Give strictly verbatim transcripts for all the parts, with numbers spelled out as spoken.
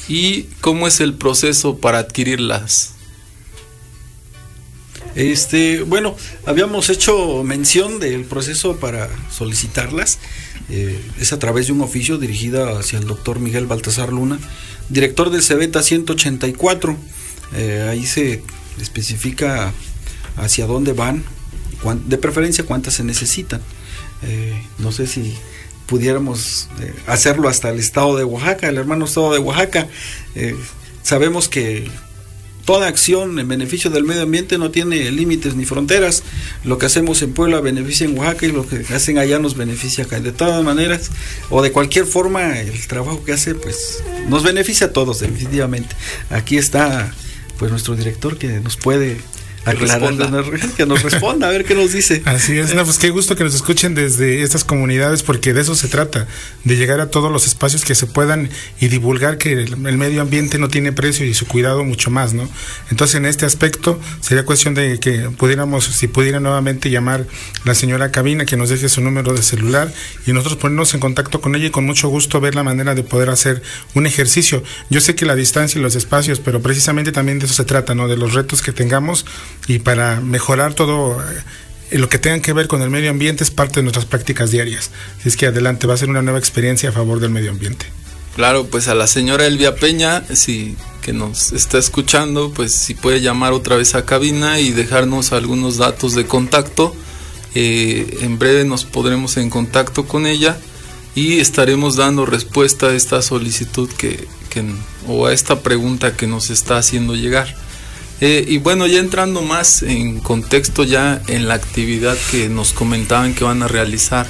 ¿Y cómo es el proceso para adquirirlas? Este, bueno, habíamos hecho mención del proceso para solicitarlas. Eh, es a través de un oficio dirigido hacia el doctor Miguel Baltasar Luna, director del Cebeta ciento ochenta y cuatro. Eh, ahí se especifica hacia dónde van, de preferencia cuántas se necesitan. Eh, no sé si pudiéramos eh, hacerlo hasta el estado de Oaxaca, el hermano estado de Oaxaca. Eh, sabemos que toda acción en beneficio del medio ambiente no tiene límites ni fronteras. Lo que hacemos en Puebla beneficia en Oaxaca y lo que hacen allá nos beneficia acá. De todas maneras, o de cualquier forma, el trabajo que hace pues nos beneficia a todos, definitivamente. Aquí está pues nuestro director que nos puede aclarar, que nos responda, a ver qué nos dice. Así es, no, pues qué gusto que nos escuchen desde estas comunidades, porque de eso se trata, de llegar a todos los espacios que se puedan y divulgar que el, el medio ambiente no tiene precio y su cuidado mucho más, ¿no? Entonces, en este aspecto sería cuestión de que pudiéramos, si pudiera nuevamente llamar la señora Cabina, que nos deje su número de celular y nosotros ponernos en contacto con ella y con mucho gusto ver la manera de poder hacer un ejercicio. Yo sé que la distancia y los espacios, pero precisamente también de eso se trata, ¿no? De los retos que tengamos, y para mejorar todo eh, lo que tenga que ver con el medio ambiente es parte de nuestras prácticas diarias. Así es que adelante, va a ser una nueva experiencia a favor del medio ambiente. Claro, pues a la señora Elvia Peña, si que nos está escuchando, pues si puede llamar otra vez a cabina y dejarnos algunos datos de contacto. Eh, en breve nos podremos en contacto con ella y estaremos dando respuesta a esta solicitud que, que o a esta pregunta que nos está haciendo llegar. Eh, y bueno, ya entrando más en contexto ya en la actividad que nos comentaban que van a realizar,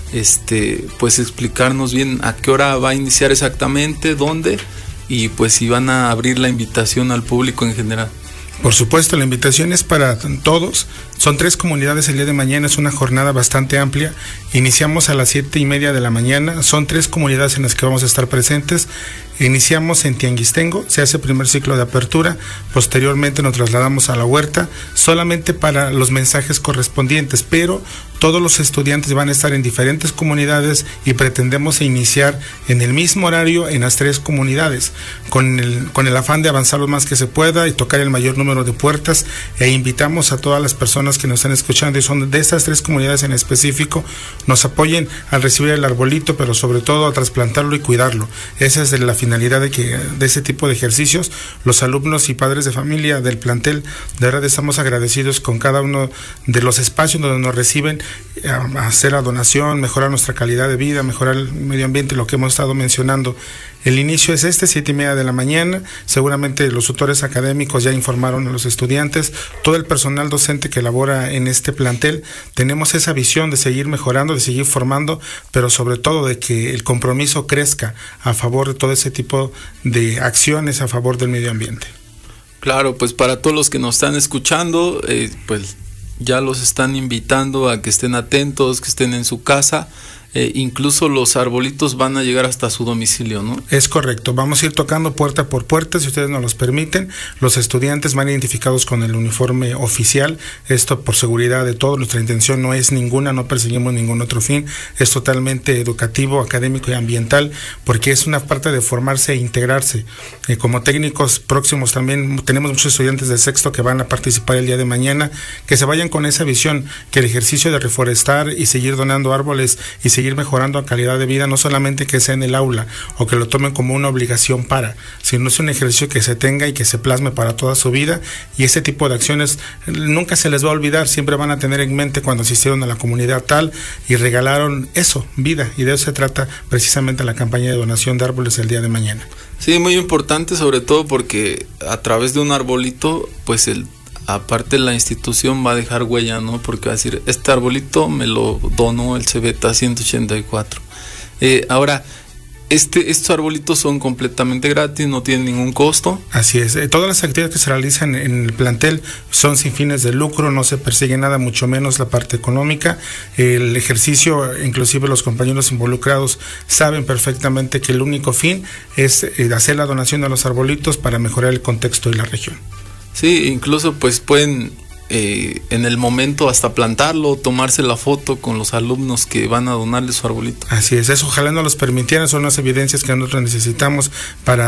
este, pues explicarnos bien a qué hora va a iniciar exactamente, dónde, y pues si van a abrir la invitación al público en general. Por supuesto, la invitación es para todos. Son tres comunidades el día de mañana, es una jornada bastante amplia. Iniciamos a las siete y media de la mañana. Son tres comunidades en las que vamos a estar presentes. Iniciamos en Tianguistengo, se hace el primer ciclo de apertura. Posteriormente nos trasladamos a la huerta, solamente para los mensajes correspondientes, pero todos los estudiantes van a estar en diferentes comunidades y pretendemos iniciar en el mismo horario en las tres comunidades, con el, con el afán de avanzar lo más que se pueda y tocar el mayor número de puertas. E invitamos a todas las personas que nos están escuchando y son de estas tres comunidades en específico, nos apoyen al recibir el arbolito, pero sobre todo a trasplantarlo y cuidarlo. Esa es la finalidad de que de ese tipo de ejercicios. Los alumnos y padres de familia del plantel, de verdad estamos agradecidos con cada uno de los espacios donde nos reciben, a hacer la donación, mejorar nuestra calidad de vida, mejorar el medio ambiente, lo que hemos estado mencionando. El inicio es este, siete y media de la mañana. Seguramente los tutores académicos ya informaron a los estudiantes, todo el personal docente que labora en este plantel. Tenemos esa visión de seguir mejorando, de seguir formando, pero sobre todo de que el compromiso crezca a favor de todo ese tipo de acciones a favor del medio ambiente. Claro, pues para todos los que nos están escuchando, eh, pues ya los están invitando a que estén atentos, que estén en su casa. Eh, incluso los arbolitos van a llegar hasta su domicilio, ¿no? Es correcto, vamos a ir tocando puerta por puerta, si ustedes nos los permiten. Los estudiantes van identificados con el uniforme oficial, esto por seguridad de todos. Nuestra intención no es ninguna, no perseguimos ningún otro fin, es totalmente educativo, académico y ambiental, porque es una parte de formarse e integrarse. Eh, como técnicos próximos también tenemos muchos estudiantes de sexto que van a participar el día de mañana, que se vayan con esa visión, que el ejercicio de reforestar y seguir donando árboles y seguir mejorando la calidad de vida, no solamente que sea en el aula o que lo tomen como una obligación para, sino es un ejercicio que se tenga y que se plasme para toda su vida, y ese tipo de acciones nunca se les va a olvidar, siempre van a tener en mente cuando asistieron a la comunidad tal y regalaron eso, vida, y de eso se trata precisamente la campaña de donación de árboles el día de mañana. Sí, muy importante, sobre todo porque a través de un arbolito, pues el aparte la institución va a dejar huella, ¿no? Porque va a decir, este arbolito me lo donó el Cebeta ciento ochenta y cuatro. Eh, ahora, este, estos arbolitos son completamente gratis, no tienen ningún costo. Así es, eh, todas las actividades que se realizan en el plantel son sin fines de lucro, no se persigue nada, mucho menos la parte económica. El ejercicio, inclusive los compañeros involucrados saben perfectamente que el único fin es eh, hacer la donación de los arbolitos para mejorar el contexto de la región. Sí, incluso pues pueden eh, en el momento hasta plantarlo, tomarse la foto con los alumnos que van a donarle su arbolito. Así es, eso ojalá nos los permitieran, son las evidencias que nosotros necesitamos para